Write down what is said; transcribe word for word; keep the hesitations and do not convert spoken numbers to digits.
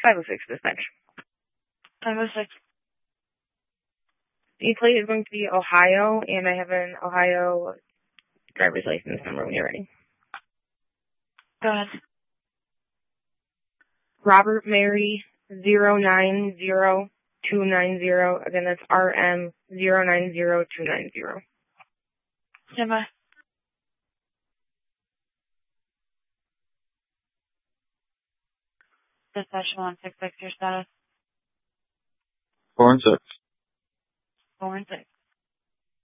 five oh six dispatch. five oh six. The plate is going to be Ohio, and I have an Ohio driver's license number when you're ready. Go ahead. Robert Mary zero nine zero two nine zero. Again, that's R M zero nine zero two nine zero. Stand by. Dispatch one six six, your status. Four and six. Four and six.